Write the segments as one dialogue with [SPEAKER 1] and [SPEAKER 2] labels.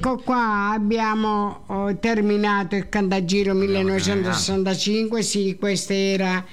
[SPEAKER 1] ecco qua abbiamo terminato il Cantagiro 1965. Sì, questo era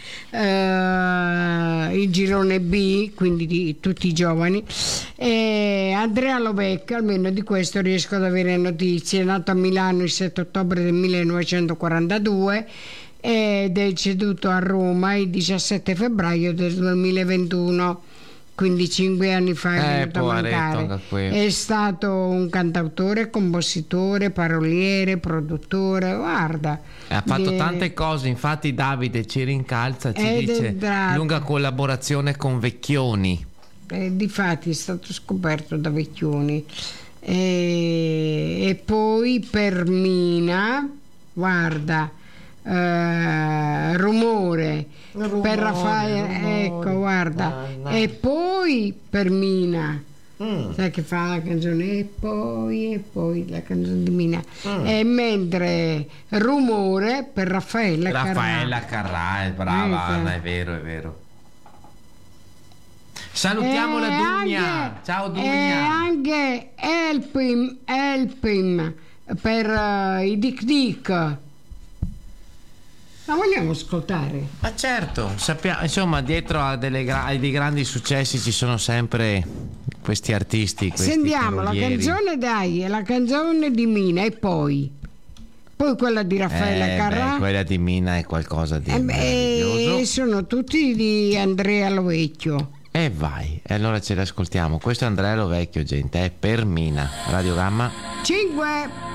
[SPEAKER 1] il girone B, quindi di tutti i giovani. Andrea Lovecchio, almeno di questo riesco ad avere notizie, è nato a Milano il 7 ottobre del 1942 ed è deceduto a Roma il 17 febbraio del 2021. Quindi 5 anni fa è venuto a mancare. È stato un cantautore, compositore, paroliere, produttore, guarda.
[SPEAKER 2] Ha fatto tante cose, infatti Davide ci rincalza, ci dice lunga collaborazione con Vecchioni.
[SPEAKER 1] Difatti è stato scoperto da Vecchioni. E poi per Mina, guarda, rumore per Raffaele, ecco, guarda, e poi per Mina, sai che fa la canzone e poi la canzone di Mina, e mentre rumore per Raffaella
[SPEAKER 2] Carrà, brava Anna, è vero. Salutiamo la Dunia, ciao Dunia.
[SPEAKER 1] E anche Elpim per i Dick Dick. La vogliamo ascoltare?
[SPEAKER 2] Ma certo, sappiamo, insomma, dietro a dei grandi successi ci sono sempre questi artisti.
[SPEAKER 1] Sentiamo la canzone, dai, è la canzone di Mina e poi quella di Raffaella Carrà.
[SPEAKER 2] Quella di Mina è qualcosa di meraviglioso.
[SPEAKER 1] Sono tutti di Andrea Lovecchio.
[SPEAKER 2] E vai, e allora ce l'ascoltiamo. Questo è Andrea Lovecchio, gente, è per Mina. Radio Gamma
[SPEAKER 1] 5.